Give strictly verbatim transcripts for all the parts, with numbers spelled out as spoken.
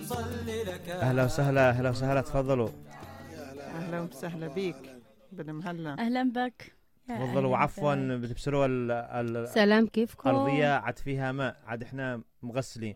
أهلا وسهلا أهلا وسهلا تفضلوا. أهلا وسهلا بيك بالمهلا. أهلا بك. تفضلوا وعفوا بتبصروا ال سلام كيفكم؟ الأرضية عاد فيها ماء، عاد إحنا مغسلين.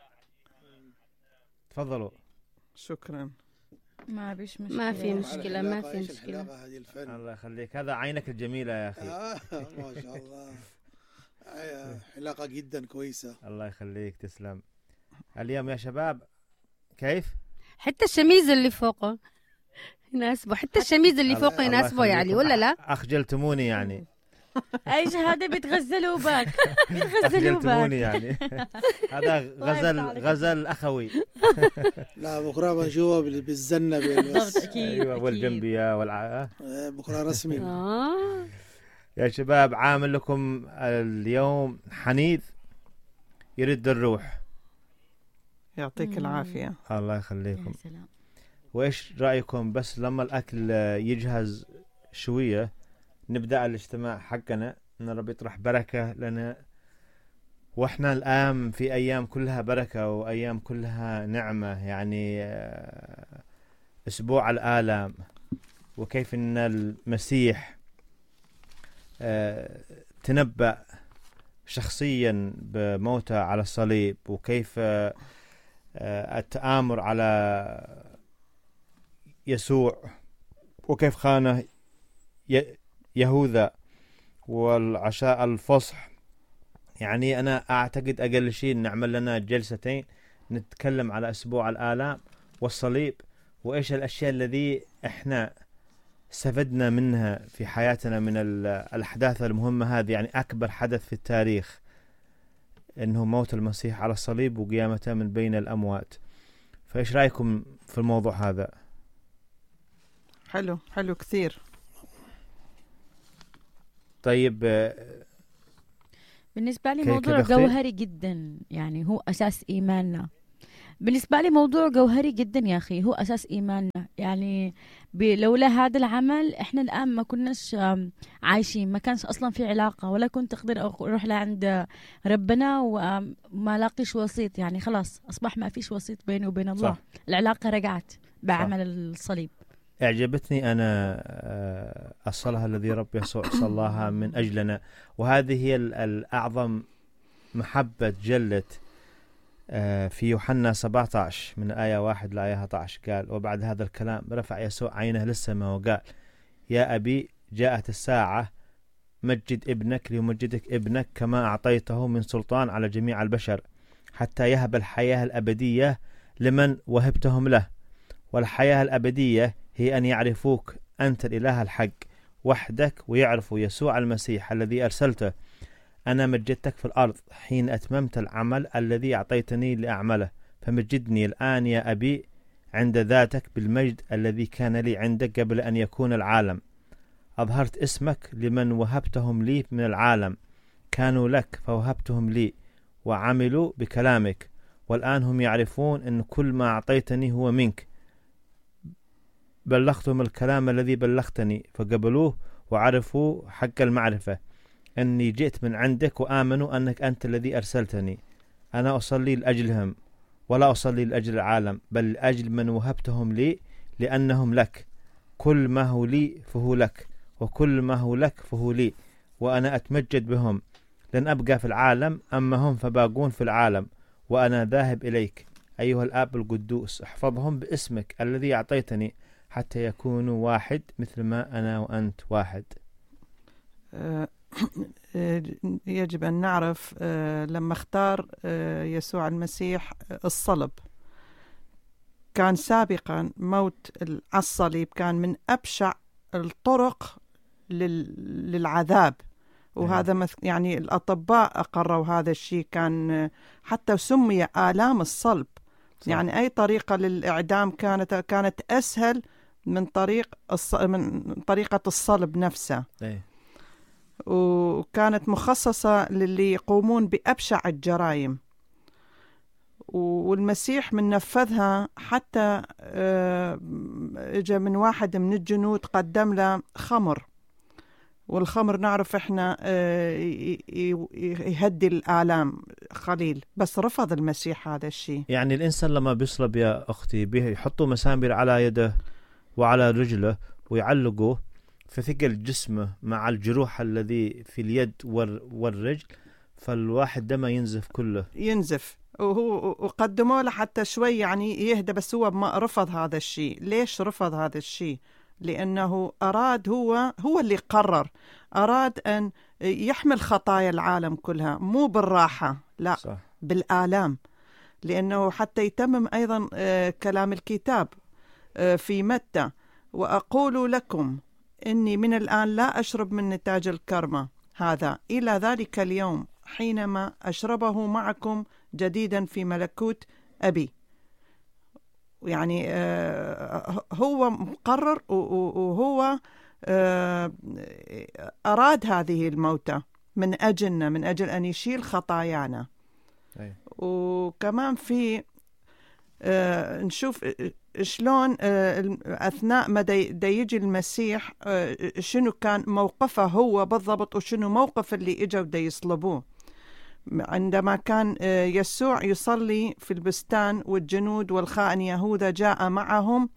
تفضلوا. شكرا. ما بيش مشكلة. ما في مشكلة ما في مشكلة. الله يخليك، هذا عينك الجميلة يا أخي. آه ما شاء الله، علاقة جدا كويسة. الله يخليك تسلم. اليوم يا شباب كيف؟ حتى الشميز اللي فوقه يناسبه، حتى الشميز اللي فوقه يناسبه يعني ولا لا؟ أخجلتموني يعني. ايش هذا بتغزلوا باك؟ بتغزلوا أخجلتموني باك يعني. هذا غزل غزل أخوي. لا بكرة بنشوفه بالزنة بالضبط. أكيد أيوة والجنبية والع بكرة رسمي. آه. يا شباب عامل لكم اليوم حنيذ يرد الروح. يعطيك العافية. الله يخليكم. يا سلام. وإيش رأيكم بس لما الأكل يجهز شوية نبدأ الاجتماع حقنا، إن رب يطرح بركة لنا، وإحنا الآن في أيام كلها بركة وأيام كلها نعمة، يعني أسبوع الآلام، وكيف إن المسيح تنبأ شخصيا بموته على الصليب، وكيف التآمر على يسوع، وكيف خانه يهوذا، والعشاء الفصح. يعني أنا أعتقد أقل شيء نعمل لنا جلستين نتكلم على أسبوع الآلام والصليب، وإيش الأشياء الذي إحنا استفدنا منها في حياتنا من الأحداث المهمة هذه. يعني أكبر حدث في التاريخ إنه موت المسيح على الصليب وقيامته من بين الأموات. فإيش رأيكم في الموضوع هذا؟ حلو حلو كثير. طيب بالنسبة لي موضوع جوهري جدا، يعني هو أساس إيماننا. بالنسبة لي موضوع جوهري جدا يا أخي، هو أساس إيماننا. يعني لولا هذا العمل إحنا الآن ما كناش عايشين، ما كانش أصلا في علاقة، ولا كنت أقدر أروح لعند ربنا وما لاقيش وسيط. يعني خلاص أصبح ما فيش وسيط بيني وبين الله. صح. العلاقة رجعت بعمل صح. الصليب. أعجبتني أنا الصلاة الذي رب يسوع صلاها من أجلنا، وهذه هي الأعظم محبة جلت في يوحنا سبعة عشر من آية واحد لآية أحد عشر. قال: وبعد هذا الكلام رفع يسوع عينه للسماء وقال: يا أبي جاءت الساعة، مجد ابنك ليمجدك ابنك كما أعطيته من سلطان على جميع البشر، حتى يهب الحياة الأبدية لمن وهبتهم له. والحياة الأبدية هي أن يعرفوك أنت الإله الحق وحدك، ويعرفوا يسوع المسيح الذي أرسلته. أنا مجدتك في الأرض حين أتممت العمل الذي أعطيتني لأعمله، فمجدني الآن يا أبي عند ذاتك بالمجد الذي كان لي عندك قبل أن يكون العالم. أظهرت اسمك لمن وهبتهم لي من العالم، كانوا لك فوهبتهم لي وعملوا بكلامك، والآن هم يعرفون أن كل ما أعطيتني هو منك. بلغتهم الكلام الذي بلغتني فقبلوه وعرفوا حق المعرفة أني جئت من عندك، وآمنوا أنك أنت الذي أرسلتني. أنا أصلي لأجلهم ولا أصلي لأجل العالم، بل لأجل من وهبتهم لي، لأنهم لك. كل ما هو لي فهو لك، وكل ما هو لك فهو لي، وأنا أتمجد بهم. لن أبقى في العالم، أما هم فباقون في العالم، وأنا ذاهب إليك. أيها الآب القدوس، احفظهم باسمك الذي أعطيتني، حتى يكونوا واحد مثل ما أنا وأنت واحد. يجب أن نعرف لما اختار يسوع المسيح الصلب، كان سابقا موت على الصليب كان من أبشع الطرق للعذاب، وهذا يعني الأطباء أقروا هذا الشيء. كان حتى سمي آلام الصلب. صح. يعني أي طريقة للإعدام كانت كانت أسهل من طريق الص... من طريقة الصلب نفسه. أي. وكانت مخصصة للي يقومون بأبشع الجرائم، والمسيح من نفذها. حتى اجى من واحد من الجنود قدم له خمر والخمر نعرف إحنا يهدي الآلام قليل، بس رفض المسيح هذا الشيء. يعني الإنسان لما بيصلب يا أختي بيحطوا مسامير على يده وعلى رجله ويعلقوه في ثقل جسمه مع الجروح الذي في اليد والرجل، فالواحد دمه ينزف كله ينزف، وهو وقدموا له حتى شوي يعني يهدى، بس هو ما رفض هذا الشيء. ليش رفض هذا الشيء؟ لأنه أراد، هو هو اللي قرر، أراد أن يحمل خطايا العالم كلها، مو بالراحة، لا صح. بالآلام. لأنه حتى يتمم أيضا كلام الكتاب في متى: وأقول لكم إني من الآن لا أشرب من نتاج الكرمة هذا إلى ذلك اليوم حينما أشربه معكم جديدا في ملكوت أبي. يعني هو مقرر، وهو أراد هذه الموتة من أجلنا، من أجل أن يشيل خطايانا. أي. وكمان في نشوف شلون أثناء ما دا يجي المسيح شنو كان موقفه هو بالضبط، وشنو موقف اللي إجوا دا يصلبوه. عندما كان يسوع يصلي في البستان والجنود والخائن يهوذا جاء معهم،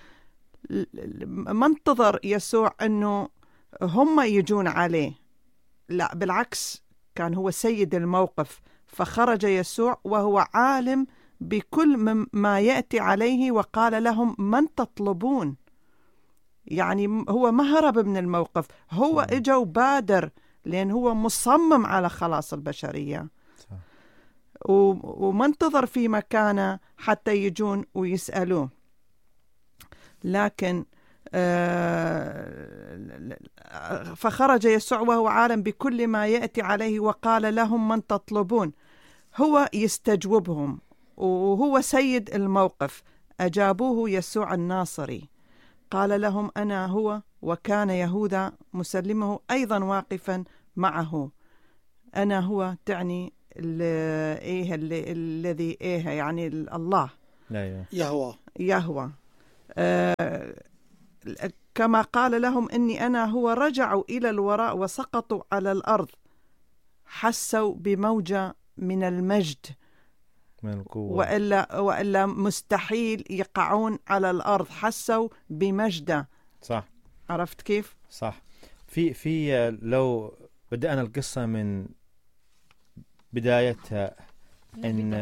ما انتظر يسوع أنه هم يجون عليه، لا بالعكس، كان هو سيد الموقف. فخرج يسوع وهو عالم بكل ما يأتي عليه، وقال لهم: من تطلبون؟ يعني هو ما هرب من الموقف، هو اجا وبادر، لأن هو مصمم على خلاص البشرية. صح. وما انتظر في مكانه حتى يجون ويسألوه. لكن فخرج يسوع وهو عالم بكل ما يأتي عليه وقال لهم: من تطلبون؟ هو يستجوبهم، وهو سيد الموقف. أجابوه يسوع الناصري، قال لهم: أنا هو. وكان يهوذا مسلمه أيضا واقفا معه. أنا هو تعني إيه الذي إيه يعني الله يهوه يهوه آه كما قال لهم: إني أنا هو. رجعوا إلى الوراء وسقطوا على الأرض، حسوا بموجة من المجد، من القوة. وإلا, وإلا مستحيل يقعون على الأرض، حسوا بمجده. صح. عرفت كيف؟ صح. في في لو بدأنا القصة من بدايتها، إن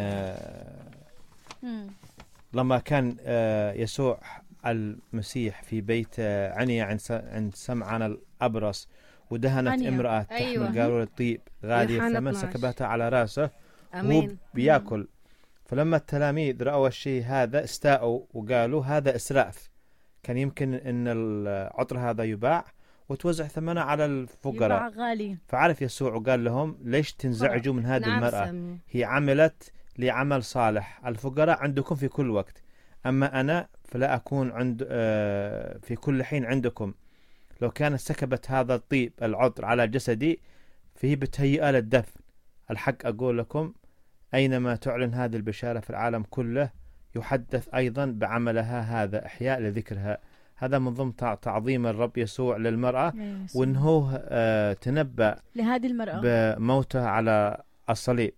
لما كان يسوع المسيح في بيت عنيا عند سمعان الأبرص، ودهنت امرأة تحمل أيوة. قالوا الطيب غالية الثمن، سكبتها على رأسه وهو بياكل. فلما التلاميذ رأوا الشيء هذا استاءوا وقالوا: هذا إسراف، كان يمكن أن العطر هذا يباع وتوزع ثمنه على الفقراء، غالي. فعرف يسوع وقال لهم: ليش تنزعجوا من هذه المرأة؟ هي عملت لعمل صالح، الفقراء عندكم في كل وقت، أما أنا فلا أكون عند في كل حين عندكم. لو كانت سكبت هذا الطيب العطر على جسدي فهي بتهيئة للدفن. الحق أقول لكم، أينما تعلن هذه البشارة في العالم كله يحدث أيضا بعملها هذا إحياء لذكرها. هذا من ضمن تعظيم الرب يسوع للمرأة، وأنه آه تنبأ لهذه المرأة بموتها على الصليب.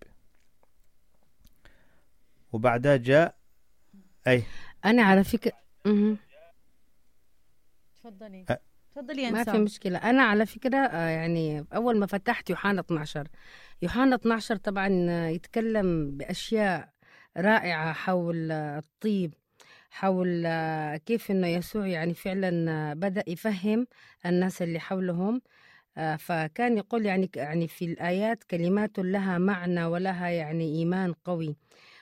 وبعدها جاء أي أنا على فكرة تفضلي تفضلي. ما في مشكلة. أنا على فكرة يعني أول ما فتحت يوحنا اثنا عشر يوحنا اثنا عشر طبعا يتكلم بأشياء رائعة حول الطيب، حول كيف إنه يسوع يعني فعلا بدأ يفهم الناس اللي حولهم. فكان يقول يعني يعني في الآيات كلمات لها معنى ولها يعني إيمان قوي.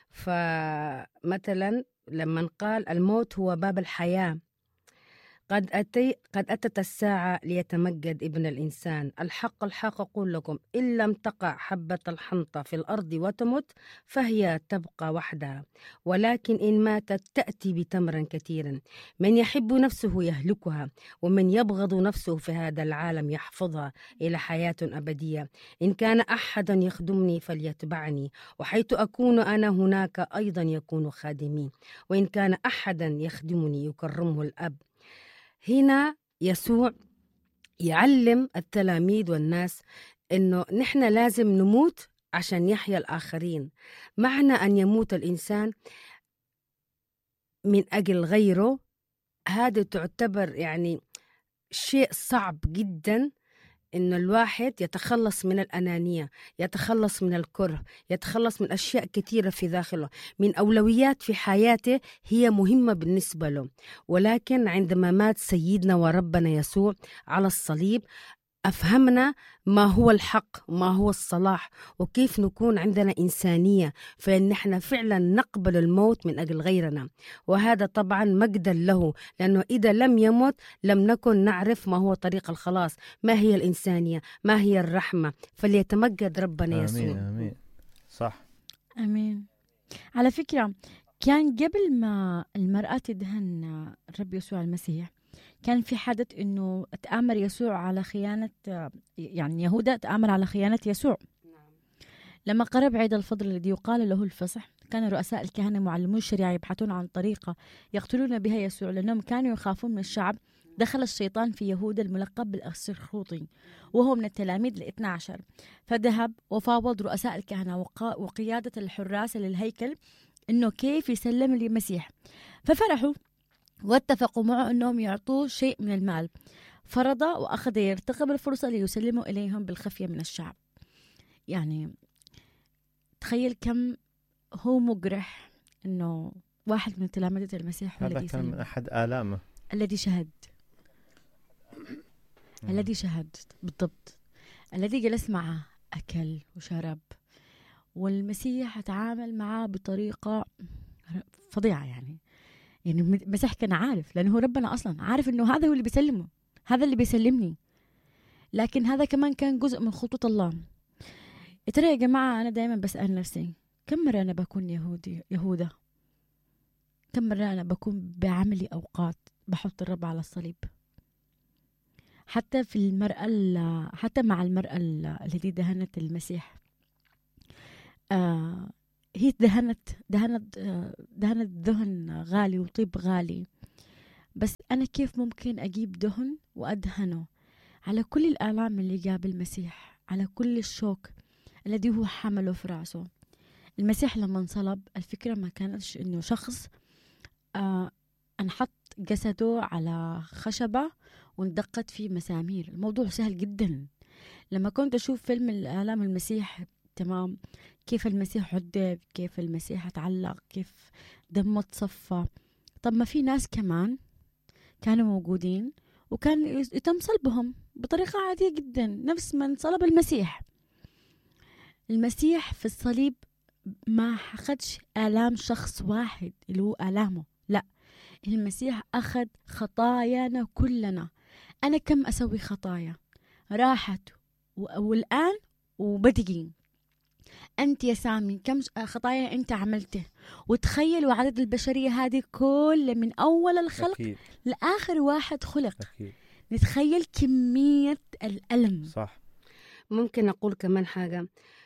فمثلا لما قال: الموت هو باب الحياة، قد أتي قد أتت الساعة ليتمجد ابن الإنسان. الحق الحق أقول لكم، إن لم تقع حبة الحنطة في الأرض وتمت فهي تبقى وحدها، ولكن إن ماتت تأتي بتمر كثيرا. من يحب نفسه يهلكها، ومن يبغض نفسه في هذا العالم يحفظها إلى حياة أبدية. إن كان أحد يخدمني فليتبعني، وحيث أكون أنا هناك أيضا يكون خادمي، وإن كان أحدا يخدمني يكرمه الأب. هنا يسوع يعلم التلاميذ والناس إنه نحن لازم نموت عشان يحيا الآخرين. معنى أن يموت الإنسان من أجل غيره هذا تعتبر يعني شيء صعب جدا، إنه الواحد يتخلص من الأنانية، يتخلص من الكره، يتخلص من أشياء كثيرة في داخله، من أولويات في حياته هي مهمة بالنسبة له. ولكن عندما مات سيدنا وربنا يسوع على الصليب أفهمنا ما هو الحق، ما هو الصلاح، وكيف نكون عندنا إنسانية، فإن احنا فعلا نقبل الموت من أجل غيرنا. وهذا طبعا مجدا له، لأنه إذا لم يمت لم نكن نعرف ما هو طريق الخلاص، ما هي الإنسانية، ما هي الرحمة. فليتمجد ربنا آمين يسوع. آمين. صح. امين. على فكره كان قبل ما المراه تدهن الرب يسوع المسيح كان في حدث انه تآمر يسوع على خيانه، يعني يهوذا تآمر على خيانه يسوع. لما قرب عيد الفطر الذي يقال له الفصح كان رؤساء الكهنة معلمو الشريعة يبحثون عن طريقة يقتلون بها يسوع، لأنهم كانوا يخافون من الشعب. دخل الشيطان في يهوذا الملقب بالأسرخوطي وهو من التلاميذ الاثنى عشر، فذهب وفاوض رؤساء الكهنة وقا- وقيادة الحراس للهيكل إنه كيف يسلم المسيح، ففرحوا واتفقوا معه أنهم يعطوه شيء من المال، فرضى وأخذ يرتقب الفرصة ليسلموا إليهم بالخفية من الشعب. يعني تخيل كم هو مجرح إنه واحد من تلامذة المسيح هو هذا الذي كان من يسلمه. أحد آلامه. الذي شهد الذي شهد بالضبط، الذي جلس معه أكل وشرب، والمسيح تعامل معه بطريقة فظيعة. يعني يعني المسيح كان عارف، لأنه ربنا أصلا عارف إنه هذا هو اللي بيسلمه، هذا اللي بيسلمني، لكن هذا كمان كان جزء من خطوط الله. ترى يا جماعة أنا دايما بسأل نفسي كم مرة أنا بكون يهودي يهوذا، كم مرة أنا بكون بعملي أوقات بحط الرب على الصليب. حتى في المرأة حتى مع المرأة التي دهنت المسيح، آه هي دهنت دهنت آه دهنت دهن غالي وطيب غالي، بس أنا كيف ممكن أجيب دهن وأدهنه على كل الآلام اللي جاب المسيح، على كل الشوك الذي هو حمله في رأسه. المسيح لما انصلب الفكرة ما كانتش إنه شخص آه انحط جسده على خشبة واندقت فيه مسامير. الموضوع سهل جدا. لما كنت أشوف فيلم الآلام المسيح، تمام، كيف المسيح عذب، كيف المسيح تعلق، كيف دمه تصفى. طب ما في ناس كمان كانوا موجودين وكان يتم صلبهم بطريقة عادية جدا نفس من صلب المسيح. المسيح في الصليب ما أخذش آلام شخص واحد اللي هو آلامه، لا، المسيح أخذ خطايانا كلنا. أنا كم أسوي خطايا راحت والآن وبدقين. أنت يا سامي كم خطايا أنت عملته، وتخيلوا عدد البشرية هذه كل من أول الخلق أكيد. لآخر واحد خلق. أكيد. نتخيل كمية الألم. صح. ممكن أقول كمان حاجة،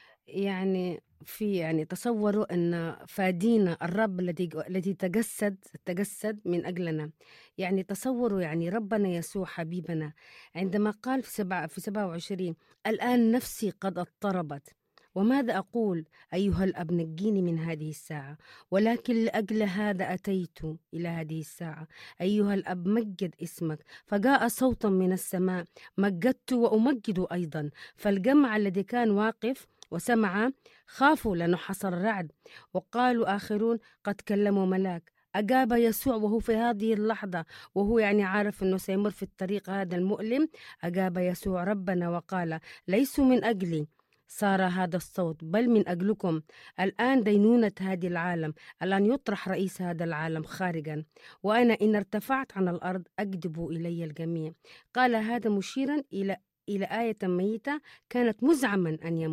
يعني في يعني تصوروا أن فادينا الرب الذي الذي تجسد تجسد من أجلنا. يعني تصوروا يعني ربنا يسوع حبيبنا عندما قال في سبعة في سبعة وعشرين الآن نفسي قد اضطربت، وماذا أقول أيها الأب نجيني من هذه الساعة، ولكن لأجل هذا أتيت إلى هذه الساعة. أيها الأب مجد اسمك. فجاء صوت من السماء مجدت وأمجد أيضا. فالجمع الذي كان واقف وسمع خافوا لأنه حصل رعد، وقالوا آخرون قد كلموا ملاك. أجاب يسوع وهو في هذه اللحظة وهو يعني عارف أنه سيمر في الطريق هذا المؤلم. أجاب يسوع ربنا وقال ليسوا من أجلي صار هذا الصوت بل من أجلكم. الآن دينونة هذه العالم، الآن يطرح رئيس هذا العالم خارجا، وأنا إن ارتفعت عن الأرض أجذب إلي الجميع. قال هذا مشيرا إلى إلى آية ميتة كانت مزعما أن يموت.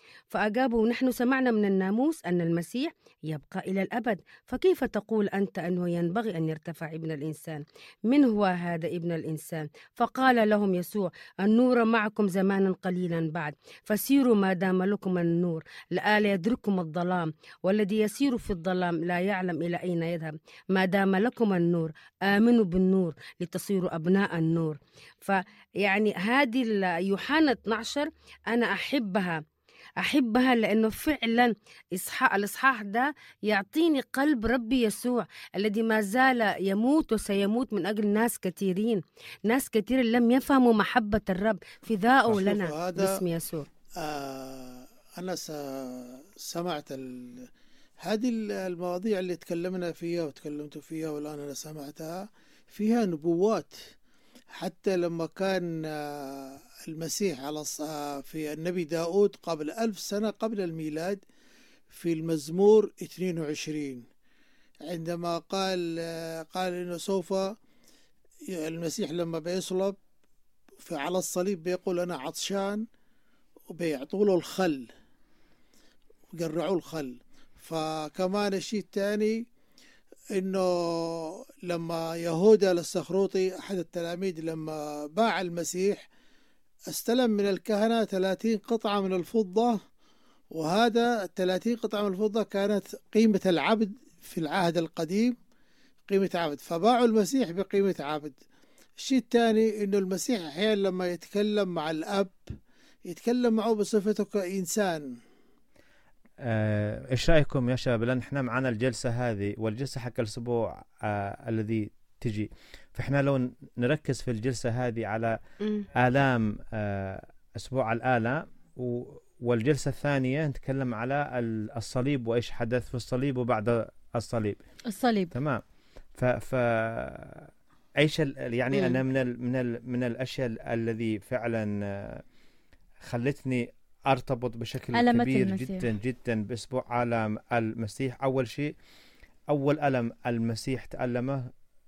فأجابوا: نحن سمعنا من الناموس أن المسيح يبقى إلى الأبد، فكيف تقول أنت أنه ينبغي أن يرتفع ابن الإنسان؟ من هو هذا ابن الإنسان؟ فقال لهم يسوع: النور معكم زمانا قليلا بعد، فسيروا ما دام لكم النور، لئلا يدرككم الظلام، والذي يسير في الظلام لا يعلم إلى أين يذهب. ما دام لكم النور آمنوا بالنور لتصيروا أبناء النور. فيعني هذه يوحنا اثنا عشر أنا أحبها أحبها لأنه فعلا إصحاح الإصحاح ده يعطيني قلب ربي يسوع الذي ما زال يموت وسيموت من أجل ناس كثيرين، ناس كثير لم يفهموا محبة الرب فداءه لنا باسم يسوع. آه أنا سمعت ال... هذه المواضيع اللي تكلمنا فيها وتكلمت فيها والآن أنا سمعتها فيها نبوات. حتى لما كان المسيح على في النبي داود قبل ألف سنة قبل الميلاد في المزمور اثنين وعشرين عندما قال قال إنه سوف المسيح لما بيصلب على الصليب بيقول أنا عطشان، وبيعطوا له الخل وقرعوا الخل. فكمان الشيء الثاني إنه لما يهوذا السخروطي أحد التلاميذ لما باع المسيح استلم من الكهنة ثلاثين قطعة من الفضة، وهذا الثلاثين قطعة من الفضة كانت قيمة العبد في العهد القديم، قيمة عبد، فباعوا المسيح بقيمة عبد. الشيء الثاني إنه المسيح أحيانا لما يتكلم مع الأب يتكلم معه بصفته كإنسان. آه، إيش رأيكم يا شباب؟ لأن إحنا معنا الجلسة هذه والجلسة حق الأسبوع آه الذي تجي، فإحنا لو نركز في الجلسة هذه على م. آلام آه أسبوع الآلام، والجلسة الثانية نتكلم على الصليب وإيش حدث في الصليب وبعد الصليب. الصليب تمام. ف ف ايش يعني م. انا من ال من ال من الاشياء الذي فعلا خلتني ارتبط بشكل كبير المسيح. جدا جدا باسبوع عالم المسيح. اول شيء اول الم المسيح تألمه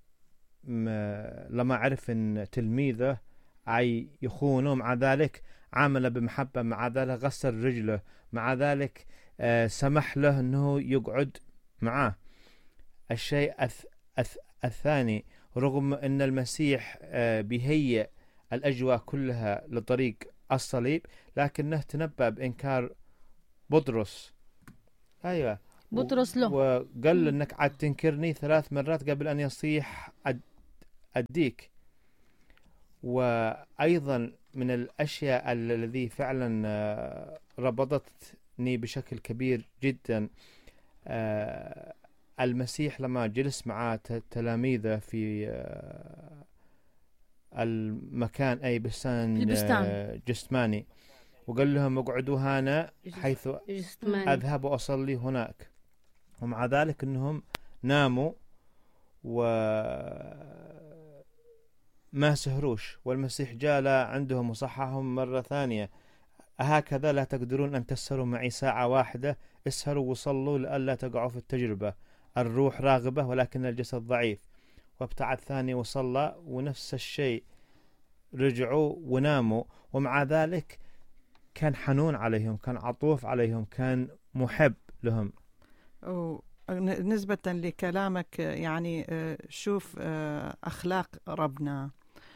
لما عرف ان تلميذه عي يخونه، مع ذلك عامله بمحبه، مع ذلك غسل رجله، مع ذلك آه سمح له انه يقعد معاه. الشيء أث أث الثاني، رغم أن المسيح بيهيئ الأجواء كلها لطريق الصليب، لكنه تنبأ بإنكار بطرس. أيوة بطرس له وقال أنك عاد تنكرني ثلاث مرات قبل أن يصيح أديك. وأيضا من الأشياء الذي فعلا ربطتني بشكل كبير جدا المسيح لما جلس مع تلاميذه في المكان أي بستان جثماني، وقال لهم اقعدوا هنا حيث أذهب وأصلي هناك، ومع ذلك أنهم ناموا وما سهروش، والمسيح جاء عندهم وصحهم مرة ثانية: هكذا لا تقدرون أن تسهروا معي ساعة واحدة، اسهروا وصلوا لئلا تقعوا في التجربة، الروح راغبة ولكن الجسد ضعيف. وابتعد ثاني وصلى، ونفس الشيء رجعوا وناموا، ومع ذلك كان حنون عليهم، كان عطوف عليهم، كان محب لهم. نسبة لكلامك يعني شوف أخلاق ربنا،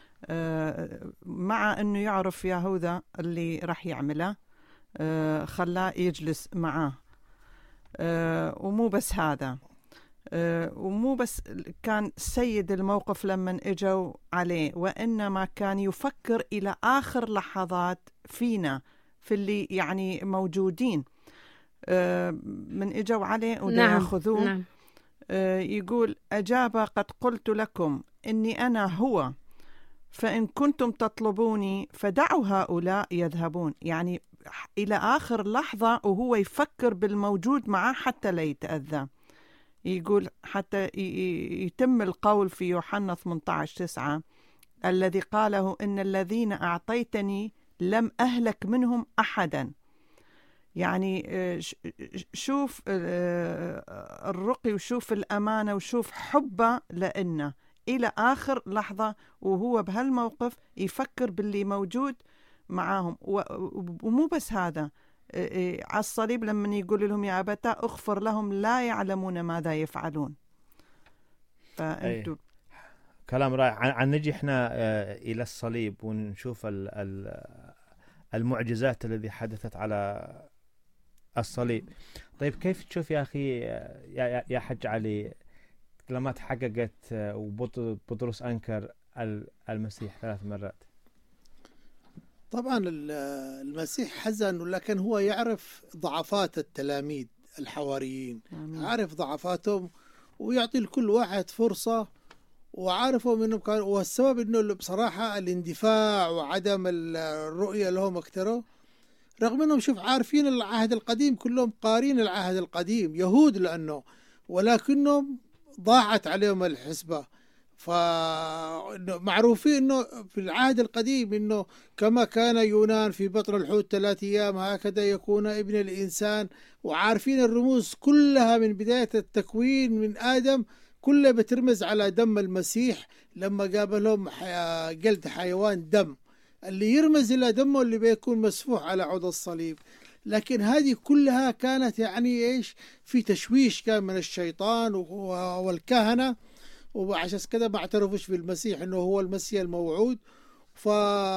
مع أنه يعرف يهوذا اللي راح يعمله خلاه يجلس معاه، ومو بس هذا، ومو بس كان سيد الموقف لما اجوا عليه، وإنما كان يفكر إلى آخر لحظات فينا، في اللي يعني موجودين من اجوا عليه ودا نعم. ياخذوه. نعم. يقول: أجاب: قد قلت لكم إني أنا هو، فإن كنتم تطلبوني فدعوا هؤلاء يذهبون. يعني إلى آخر لحظة وهو يفكر بالموجود معه حتى لا يتأذى. يقول حتى يتم القول في يوحنا ثمانية عشر تسعة الذي قاله: إن الذين أعطيتني لم أهلك منهم أحدا. يعني شوف الرقي وشوف الأمانة وشوف حبه لأنه إلى آخر لحظة وهو بهالموقف يفكر باللي موجود معاهم. ومو بس هذا، على الصليب لما يقول لهم يا أبتا أغفر لهم لا يعلمون ماذا يفعلون. فأنتوا كلام رائع. عن نجي احنا إلى الصليب ونشوف المعجزات التي حدثت على الصليب. طيب كيف تشوف يا أخي يا حج علي لما تحققت وبطرس أنكر المسيح ثلاث مرات؟ طبعا المسيح حزن، ولكن هو يعرف ضعفات التلاميذ الحواريين، عارف ضعفاتهم ويعطي لكل واحد فرصة، وعارفوا منهم كان، والسبب انه بصراحة الاندفاع وعدم الرؤية لهم اكتروا، رغم انهم شوف عارفين العهد القديم، كلهم قارين العهد القديم يهود لانه، ولكنهم ضاعت عليهم الحسبة. فمعروفين انه في العهد القديم انه كما كان يونان في بطن الحوت ثلاث ايام هكذا يكون ابن الانسان، وعارفين الرموز كلها من بداية التكوين من ادم كلها بترمز على دم المسيح لما قابلهم جلد حيوان دم اللي يرمز الى دمه اللي بيكون مسفوح على عود الصليب. لكن هذه كلها كانت يعني ايش؟ في تشويش كان من الشيطان والكهنة، وعشان كده ما اعترفوش بالمسيح انه هو المسيح الموعود. ف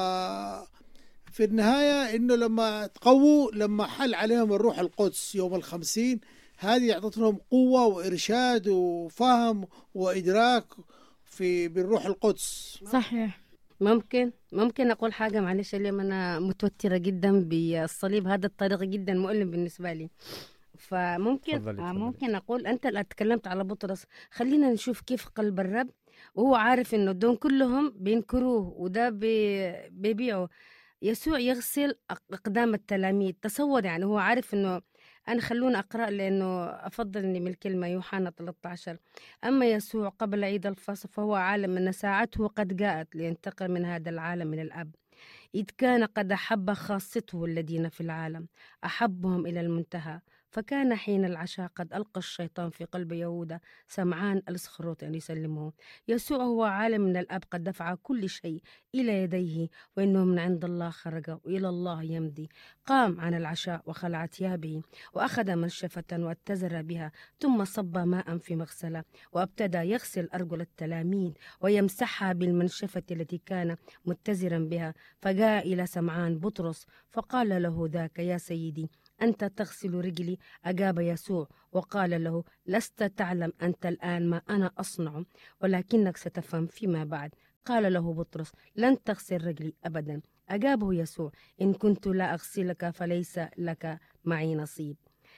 في النهاية انه لما تقووا، لما حل عليهم الروح القدس يوم الخمسين، هذه اعطت لهم قوة وارشاد وفهم وادراك في بالروح القدس. صحيح. ممكن ممكن اقول حاجة معلش؟ اليوم انا متوترة جدا بالصليب، هذا الطريق جدا مؤلم بالنسبة لي. فممكن فضلي فضلي. ممكن أقول أنت اللي اتكلمت على بطرس، خلينا نشوف كيف قلب الرب، وهو عارف إنه دون كلهم بينكروه وده بي بيبيعوا. يسوع يغسل أقدام التلاميذ. تصور يعني هو عارف إنه، أنا خلونا أقرأ لأنه أفضل إني من الكلمة، يوحنا ثلاثة عشر: أما يسوع قبل عيد الفصح فهو عالم أن ساعته قد جاءت لينتقل من هذا العالم من الأب، إذ كان قد أحب خاصته الذين في العالم، أحبهم إلى المنتهى. فكان حين العشاء قد ألقى الشيطان في قلب يهوذا سمعان الإسخريوطي أن يسلمه. يسوع هو عالم من الأب قد دفع كل شيء إلى يديه، وإنه من عند الله خرج وإلى الله يمضي. قام عن العشاء وخلع ثيابه وأخذ منشفة واتزر بها، ثم صب ماء في مغسلة وابتدى يغسل أرجل التلاميذ ويمسحها بالمنشفة التي كان متزرا بها. فجاء إلى سمعان بطرس فقال له ذاك: يا سيدي، أنت تغسل رجلي؟ أجاب يسوع وقال له: لست تعلم أنت الآن ما أنا أصنع، ولكنك ستفهم فيما بعد. قال له بطرس: لن تغسل رجلي أبدا. أجابه يسوع: إن كنت لا أغسلك فليس لك معي نصيب.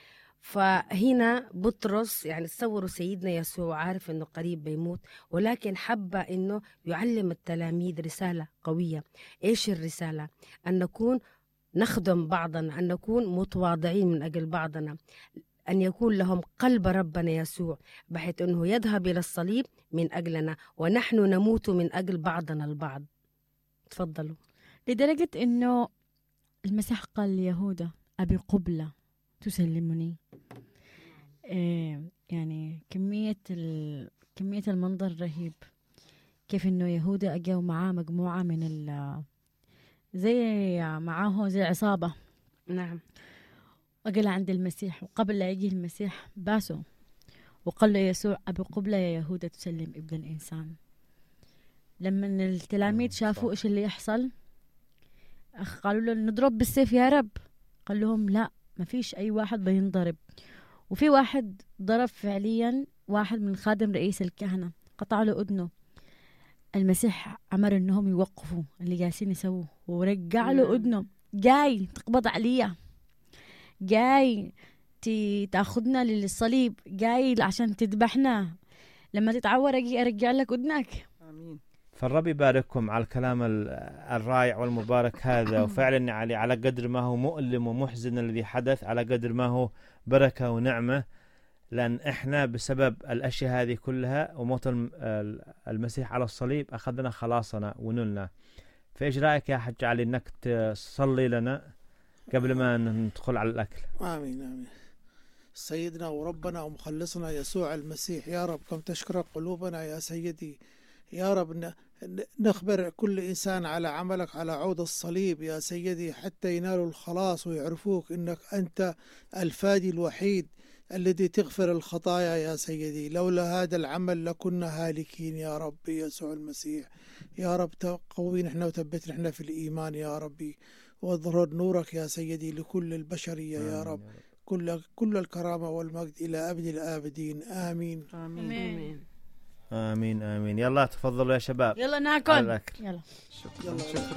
فهنا بطرس يعني تصوروا سيدنا يسوع عارف أنه قريب بيموت، ولكن حب أنه يعلم التلاميذ رسالة قوية. إيش الرسالة؟ أن نكون نخدم بعضنا، أن نكون متواضعين من أجل بعضنا، أن يكون لهم قلب ربنا يسوع، بحيث أنه يذهب إلى الصليب من أجلنا ونحن نموت من أجل بعضنا البعض. تفضلوا. لدرجة أنه المسيح قال ليهوذا: أبي قبلة تسلمني. إيه يعني كمية كمية المنظر رهيب، كيف أنه يهوذا أجوا معاه مجموعة من ال زي معاه زي عصابة. نعم. وقال عند المسيح، وقبل لا يجي المسيح باسوا وقال له يسوع: أبي قبلة يا يهوذا تسلم ابن الإنسان. لما التلاميذ شافوا إيش اللي يحصل قالوا له: نضرب بالسيف يا رب. قال لهم: لا، ما فيش أي واحد بينضرب. وفي واحد ضرب فعليا واحد من خادم رئيس الكهنة، قطع له أذنه. المسيح أمر إنهم يوقفوا اللي جالسين يسووه ورجع له أذنه. جاي تقبض عليا، جاي تاخذنا للصليب، جاي عشان تذبحنا، لما تتعور أجي أرجع لك أذنك. آمين. فالرب يبارككم على الكلام الرائع والمبارك هذا. وفعلا علي على قدر ما هو مؤلم ومحزن الذي حدث، على قدر ما هو بركة ونعمة، لأن إحنا بسبب الأشياء هذه كلها وموت المسيح على الصليب أخذنا خلاصنا ونلنا. فإيش رأيك يا حج علي إنك تصلي لنا قبل ما ندخل على الأكل؟ آمين آمين. سيدنا وربنا ومخلصنا يسوع المسيح، يا رب كم تشكر قلوبنا يا سيدي يا رب نخبر كل إنسان على عملك على عود الصليب يا سيدي، حتى ينالوا الخلاص ويعرفوك إنك أنت الفادي الوحيد الذي تغفر الخطايا يا سيدي. لولا هذا العمل لكنا هالكين يا ربي يسوع المسيح. يا رب تقوينا احنا وثبتنا احنا في الإيمان يا ربي، واظهر نورك يا سيدي لكل البشرية يا رب. كل كل الكرامة والمجد إلى أبد الآبدين. آمين آمين. آمين. آمين آمين. يلا تفضلوا يا شباب. يلا ناكل. على الأكل. يلا شكرا.